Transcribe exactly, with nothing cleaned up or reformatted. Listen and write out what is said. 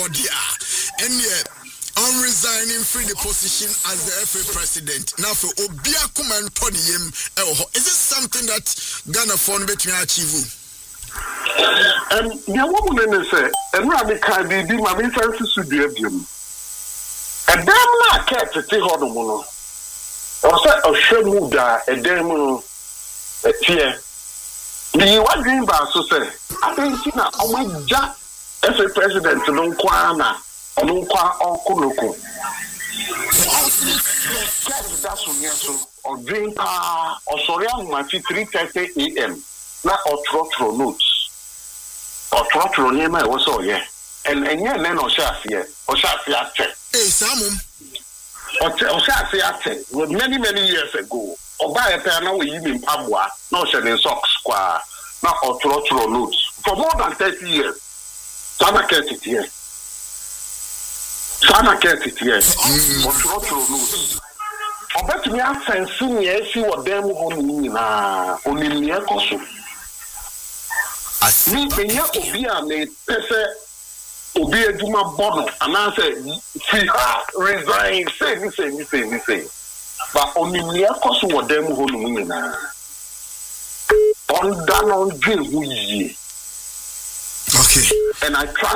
and yet on resigning from the position as the F A president. Now for Obia Kuman Tonyim, is this something that Ghana found between achieve? And the woman say, and Rabbi Kadi, be my senses to do him. And damn not cat to take on the mono. Or say, a shemuda, a demo, a tear. The one dream bar so say, I think now, oh my jack, F A president, no quana, or no qua or kunuku. That's what you or dream car, or sorry, I'm three thirty a m. Now, or trotro notes. Or trotro near my was all, yeah. And and yeah, then or Shafia, or Shafia. Hey, Samu. Or Shafia, was many, many years ago. Or buy a piano with you in Pabua, no shedding socks, square. Now, or trotro notes. For more than thirty years. Sana kept it here. Sana kept it here. Or trotro notes. I bet me I sense yes, you were them only in a only near Kosu. Me, when you Obia made Pese Obia Duma Bono, and I said, see her resign, say, me say, me say, me say. But only near Kosu were them only in a on down on Jim. Okay. And I try.